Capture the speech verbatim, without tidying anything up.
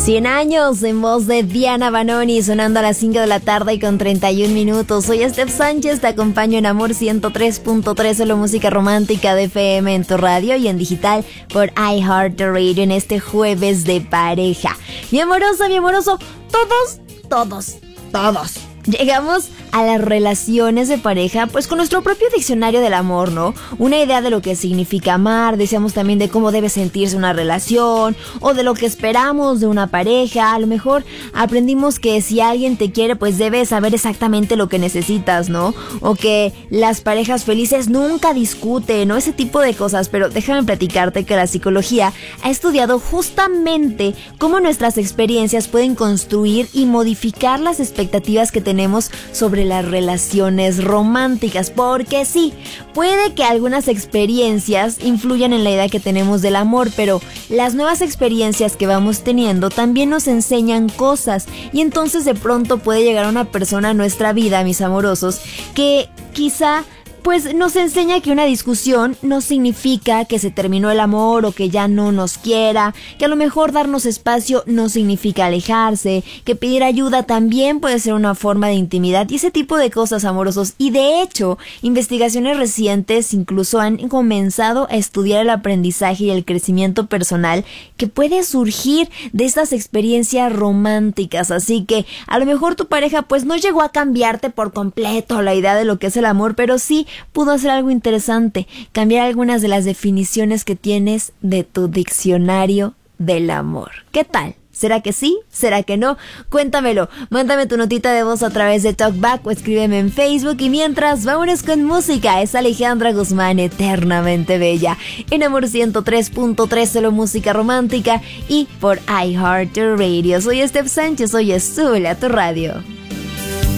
cien años en voz de Diana Banoni, sonando a las cinco de la tarde y con treinta y un minutos. Soy Steph Sánchez, te acompaño en Amor ciento tres punto tres, solo música romántica de F M en tu radio y en digital por iHeartRadio en este jueves de pareja. Mi amorosa, mi amoroso, todos, todos, todos llegamos a las relaciones de pareja pues con nuestro propio diccionario del amor, ¿no? Una idea de lo que significa amar, decíamos también de cómo debe sentirse una relación o de lo que esperamos de una pareja. A lo mejor aprendimos que si alguien te quiere pues debes saber exactamente lo que necesitas, ¿no? O que las parejas felices nunca discuten, ¿no? Ese tipo de cosas. Pero déjame platicarte que la psicología ha estudiado justamente cómo nuestras experiencias pueden construir y modificar las expectativas que tenemos tenemos sobre las relaciones románticas, porque sí, puede que algunas experiencias influyan en la idea que tenemos del amor, pero las nuevas experiencias que vamos teniendo también nos enseñan cosas, y entonces de pronto puede llegar una persona a nuestra vida, mis amorosos, que quizá pues nos enseña que una discusión no significa que se terminó el amor o que ya no nos quiera, que a lo mejor darnos espacio no significa alejarse, que pedir ayuda también puede ser una forma de intimidad y ese tipo de cosas, amorosos. Y de hecho, investigaciones recientes incluso han comenzado a estudiar el aprendizaje y el crecimiento personal que puede surgir de estas experiencias románticas. Así que a lo mejor tu pareja pues no llegó a cambiarte por completo la idea de lo que es el amor, pero sí pudo hacer algo interesante, cambiar algunas de las definiciones que tienes de tu diccionario del amor. ¿Qué tal? ¿Será que sí? ¿Será que no? Cuéntamelo, mándame tu notita de voz a través de TalkBack o escríbeme en Facebook. Y mientras, vámonos con música. Es Alejandra Guzmán, Eternamente Bella, en Amor ciento tres punto tres, solo música romántica y por iHeartRadio. Soy Steph Sánchez, soy Azul a tu radio.